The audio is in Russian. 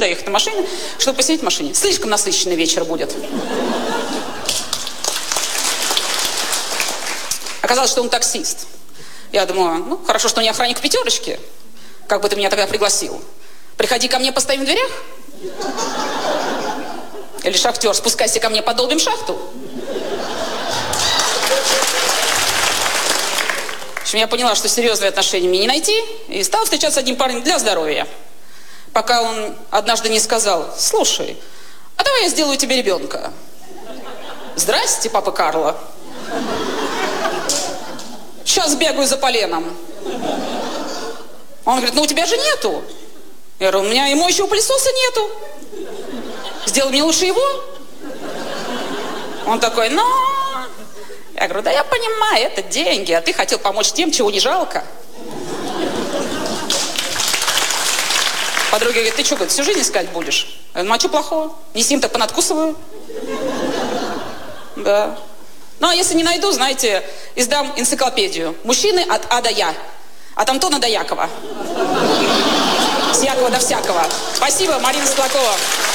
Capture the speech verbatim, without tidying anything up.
доехать на машине, чтобы посидеть в машине. Слишком насыщенный вечер будет. Оказалось, что он таксист. Я думаю, ну, хорошо, что не охранник пятерочки. Как бы ты меня тогда пригласил? Приходи ко мне, постоим в дверях? Или шахтер, спускайся ко мне, подолбим шахту? В общем, я поняла, что серьезные отношения мне не найти, и стала встречаться с одним парнем для здоровья. Пока он однажды не сказал: слушай, а давай я сделаю тебе ребенка. Здрасте, папа Карло. Сейчас бегаю за поленом. Он говорит: ну у тебя же нету. Я говорю: у меня и моющего пылесоса нету. Сделай мне лучше его. Он такой: ну... Я говорю: да я понимаю, это деньги, а ты хотел помочь тем, чего не жалко. Подруга говорит: ты что, говорит, всю жизнь искать будешь? Я говорю: ну а что плохого? Не сим, так понадкусываю. Да. Ну а если не найду, знаете, издам энциклопедию. Мужчины от А до Я. От Антона до Якова. С Якова до всякого. Спасибо, Марина Светлакова.